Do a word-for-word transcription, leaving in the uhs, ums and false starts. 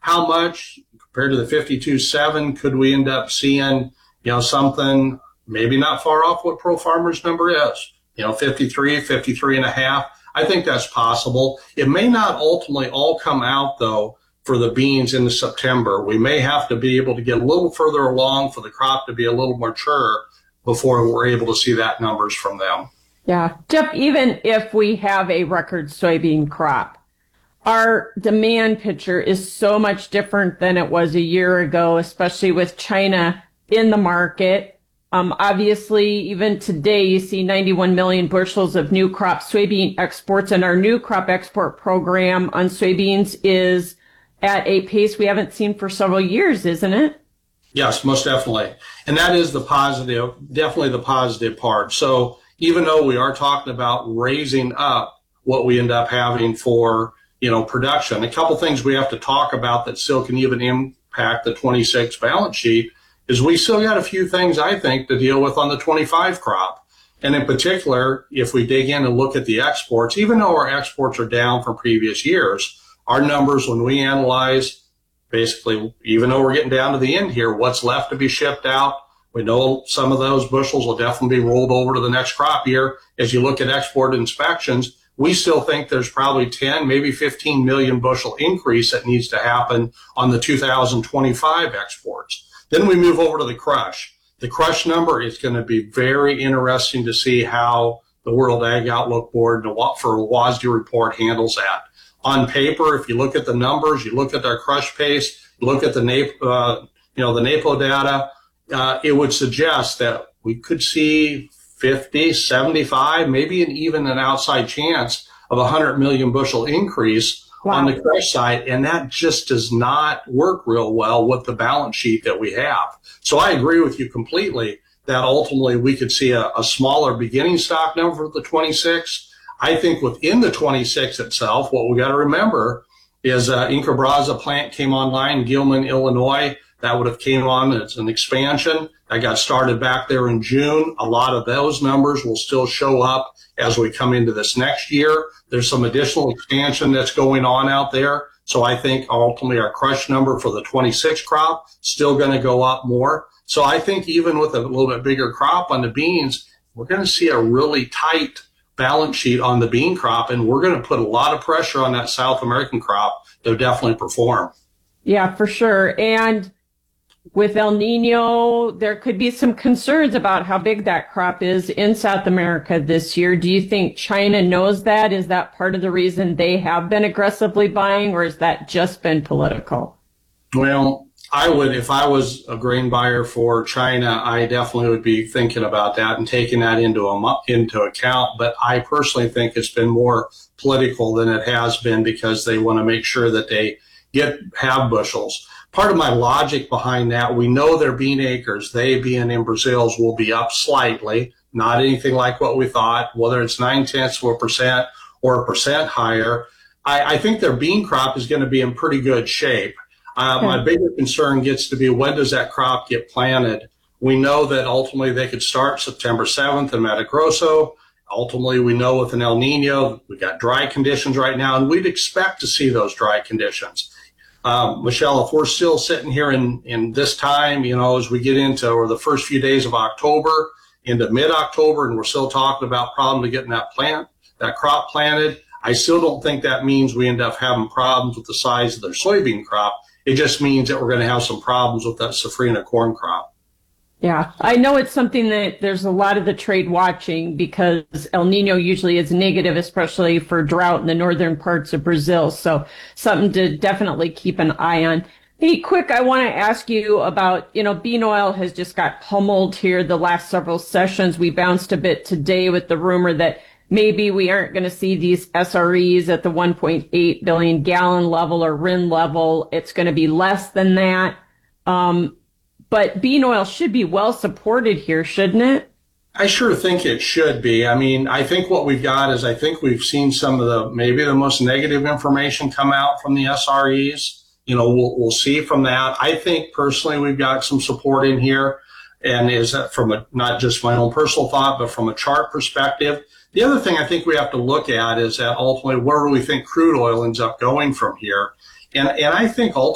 how much compared to the fifty-two seven could we end up seeing, you know, something maybe not far off what Pro Farmer's number is, you know, fifty-three, fifty-three and a half. I think that's possible. It may not ultimately all come out, though, for the beans in September. We may have to be able to get a little further along for the crop to be a little mature before we're able to see that numbers from them. Yeah. Jeff, even if we have a record soybean crop, our demand picture is so much different than it was a year ago, especially with China in the market. Um, obviously, even today, you see ninety-one million bushels of new crop soybean exports, and our new crop export program on soybeans is at a pace we haven't seen for several years, isn't it? Yes, most definitely. And that is the positive, definitely the positive part. So even though we are talking about raising up what we end up having for, you know, production, a couple things we have to talk about that still can even impact the twenty-six balance sheet is we still got a few things, I think, to deal with on the twenty-five crop. And in particular, if we dig in and look at the exports, even though our exports are down from previous years, our numbers, when we analyze, basically, even though we're getting down to the end here, what's left to be shipped out, we know some of those bushels will definitely be rolled over to the next crop year. As you look at export inspections, we still think there's probably ten, maybe fifteen million bushel increase that needs to happen on the two thousand twenty-five exports. Then we move over to the crush. The crush number is going to be very interesting to see how the World Ag Outlook Board for W A S D report handles that. On paper, if you look at the numbers, you look at our crush pace, you look at the NAP, uh, you know, the NAPO data, uh, it would suggest that we could see fifty, seventy-five, maybe an, even an outside chance of a one hundred million bushel increase. Wow. On the crush side, and that just does not work real well with the balance sheet that we have. So I agree with you completely that ultimately we could see a, a smaller beginning stock number for the twenty-six. I think within the twenty-six itself, what we got to remember is uh, Inca Brazza plant came online in Gilman, Illinois. That would have came on. It's an expansion that got started back there in June. A lot of those numbers will still show up as we come into this next year. There's some additional expansion that's going on out there. So I think ultimately our crush number for the twenty-six crop still going to go up more. So I think even with a little bit bigger crop on the beans, we're going to see a really tight balance sheet on the bean crop, and we're going to put a lot of pressure on that South American crop to definitely perform. Yeah, for sure. And with El Nino, there could be some concerns about how big that crop is in South America this year. Do you think China knows that? Is that part of the reason they have been aggressively buying, or has that just been political? Well, I would, if I was a grain buyer for China, I definitely would be thinking about that and taking that into a, into account. But I personally think it's been more political than it has been because they want to make sure that they get have bushels. Part of my logic behind that, we know their bean acres, they being in Brazil's, will be up slightly, not anything like what we thought, whether it's nine tenths of a percent or a percent higher. I, I think their bean crop is going to be in pretty good shape. Uh, my bigger concern gets to be, when does that crop get planted? We know that ultimately they could start September seventh in Mato Grosso. Ultimately, we know with an El Nino, we got dry conditions right now, and we'd expect to see those dry conditions. Um, Michelle, if we're still sitting here in, in this time, you know, as we get into or the first few days of October into mid-October, and we're still talking about problems of getting that plant, that crop planted, I still don't think that means we end up having problems with the size of their soybean crop. It just means that we're going to have some problems with that safrinha corn crop. Yeah, I know it's something that there's a lot of the trade watching because El Nino usually is negative, especially for drought in the northern parts of Brazil. So something to definitely keep an eye on. Hey, quick, I want to ask you about, you know, bean oil has just got pummeled here the last several sessions. We bounced a bit today with the rumor that maybe we aren't going to see these S R Es at the one point eight billion gallon level or R I N level. It's going to be less than that. Um, But bean oil should be well supported here, shouldn't it? I sure think it should be. I mean, I think what we've got is I think we've seen some of the maybe the most negative information come out from the S R Es. You know, we'll, we'll see from that. I think personally we've got some support in here, and is that from a, not just my own personal thought, but from a chart perspective. The other thing I think we have to look at is that ultimately where do we think crude oil ends up going from here? And, and I think ultimately